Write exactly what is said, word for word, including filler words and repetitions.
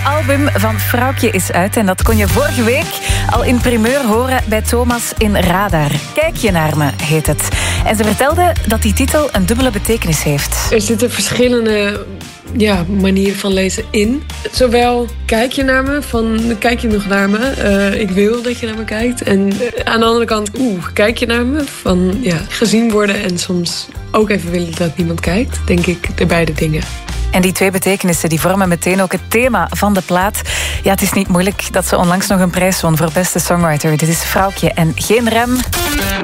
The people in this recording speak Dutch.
album van Vrouwtje is uit en dat kon je vorige week al in primeur horen bij Thomas in Radar. Kijk je naar me, heet het. En ze vertelde dat die titel een dubbele betekenis heeft. Er zitten verschillende ja, manieren van lezen in. Zowel kijk je naar me, van kijk je nog naar me, uh, ik wil dat je naar me kijkt. En uh, aan de andere kant, oeh, kijk je naar me, van ja, gezien worden en soms ook even willen dat niemand kijkt. Denk ik de beide dingen. En die twee betekenissen die vormen meteen ook het thema van de plaat. Ja, het is niet moeilijk dat ze onlangs nog een prijs won voor beste songwriter. Dit is Vrouwtje en Geen Rem.